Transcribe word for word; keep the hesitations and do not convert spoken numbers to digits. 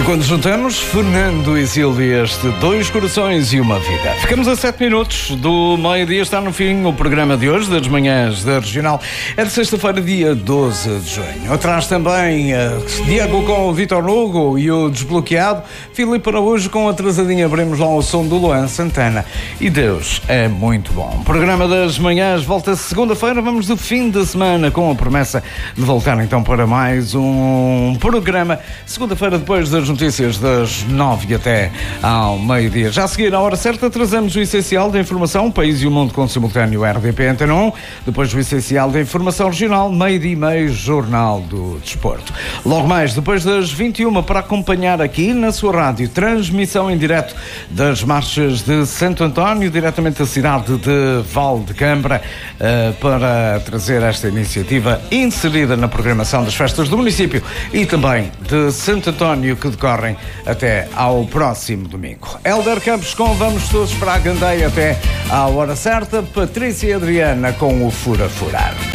quando juntamos Fernando e Silvia, este Dois Corações e uma Vida. Ficamos a sete minutos do meio-dia, está no fim o programa de hoje, das manhãs da Regional. É de sexta-feira, dia doze de junho. Atrás também uh, Diego com o Vitor Hugo e o Desbloqueado. Filipe Araújo com a atrasadinha, abrimos lá o som do Luan Santana. E Deus é muito bom. O programa das manhãs volta segunda-feira, vamos do fim da semana com a promessa de voltar então para mais um programa. Segunda-feira, depois das notícias das nove até ao meio-dia. Já a seguir, à hora certa, trazemos o essencial da informação, País e o Mundo com simultâneo R D P Antena um, depois o essencial da informação regional, meio-dia e meio, Jornal do Desporto. Logo mais, depois das vinte e uma, para acompanhar aqui na sua rádio, transmissão em direto das marchas de Santo António, diretamente da cidade de Valdecâmara, uh, para trazer esta iniciativa inserida na programação das festas do município e também de Santo António, que decorrem até ao próximo domingo. Hélder Campos com Vamos Todos para a Gandeia até à hora certa. Patrícia e Adriana com o Fura Furar.